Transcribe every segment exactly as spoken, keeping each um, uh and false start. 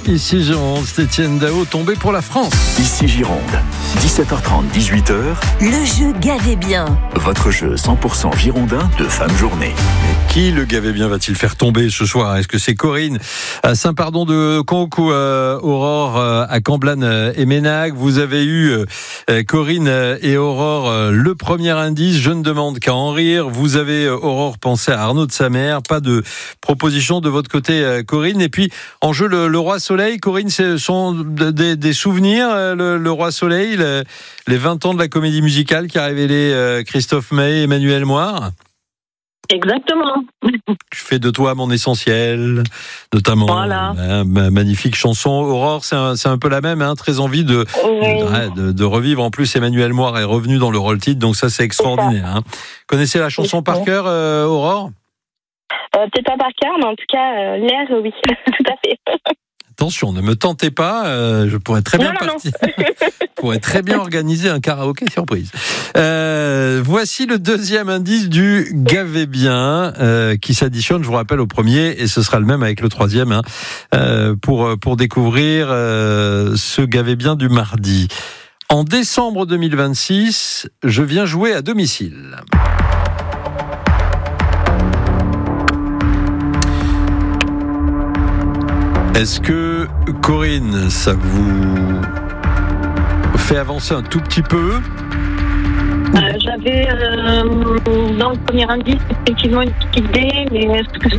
Ici Gironde, c'est Étienne Dao, tombé pour la France. Ici Gironde, dix-sept heures trente, dix-huit heures. Le jeu Gavez bien. Votre jeu cent pour cent girondin de fin de journée. Qui le Gavez bien va-t-il faire tomber ce soir? Est-ce que c'est Corinne à Saint-Pardon de Conques ou euh, Aurore euh, à Camblanne euh, et Ménac? Vous avez eu euh, Corinne euh, et Aurore euh, le premier indice. Je ne demande qu'à en rire. Vous avez euh, Aurore pensé à Arnaud de sa mère. Pas de proposition de votre côté, euh, Corinne. Et puis en jeu le, le Roi Soleil. Corinne, ce sont des, des souvenirs. Euh, le, le Roi Soleil, le, les vingt ans de la comédie musicale qui a révélé euh, Christophe Maé et Emmanuel Moire. Exactement. Je fais de toi mon essentiel, notamment. Voilà. Hein, magnifique chanson. Aurore, c'est un, c'est un peu la même, hein, très envie de, oui. de, de, de revivre. En plus, Emmanuel Moire est revenu dans le rôle titre, donc ça, c'est extraordinaire. Hein. Connaissez la chanson c'est par ça. cœur, euh, Aurore? euh, Peut-être pas par cœur, mais en tout cas, euh, l'air, oui, tout à fait. Attention, ne me tentez pas, euh, je pourrais très bien non, non, partir. Je pourrais très bien organiser un karaoké surprise. Euh, voici le deuxième indice du Gavez bien, euh, qui s'additionne, je vous rappelle, au premier, et ce sera le même avec le troisième, hein, euh, pour, pour découvrir euh, ce Gavez bien du mardi. En décembre deux mille vingt-six, je viens jouer à domicile. Est-ce que, Corinne, ça vous fait avancer un tout petit peu? Euh, j'avais, euh, dans le premier indice, effectivement une petite idée, mais est-ce que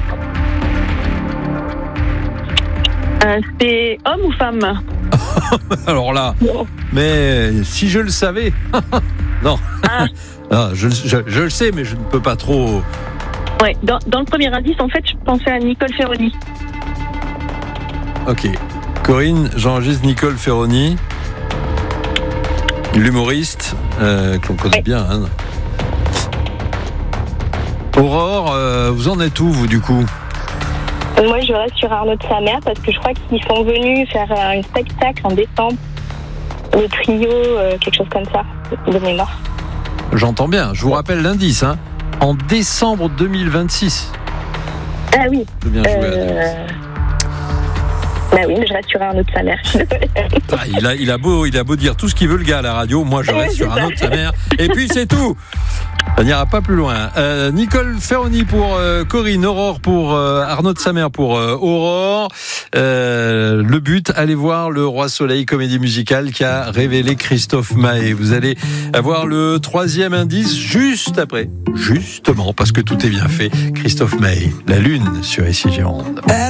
euh, c'est homme ou femme? Alors là, Non. mais si je le savais... non, Ah. non je, je, je le sais, mais je ne peux pas trop... Ouais, dans, dans le premier indice, en fait, je pensais à Nicole Ferroni. Ok. Corinne, j'enregistre Nicole Ferroni, l'humoriste, euh, que l'on connaît ouais. bien. Hein. Aurore, euh, vous en êtes où, vous, du coup? Moi, je reste sur Arnaud de sa mère parce que je crois qu'ils sont venus faire un spectacle en décembre. Le trio, euh, quelque chose comme ça, de mémoire. J'entends bien. Je vous rappelle l'indice. Hein. En décembre deux mille vingt-six. Ah oui. Je veux bien jouer euh... à domicile. Bah oui, mais je reste sur Arnaud de sa mère. Ah, il, a, il, a beau, il a beau dire tout ce qu'il veut, le gars, à la radio. Moi, je reste Ouais, sur un autre, sa mère. Et puis, c'est tout. Ça n'ira pas plus loin. Euh, Nicole Ferroni pour euh, Corinne, Aurore pour euh, Arnaud de sa mère pour euh, Aurore. Euh, le but, allez voir le Roi Soleil, comédie musicale qui a révélé Christophe Maé. Vous allez avoir le troisième indice juste après. Justement, parce que tout est bien fait. Christophe Maé, la lune sur Ici Gironde.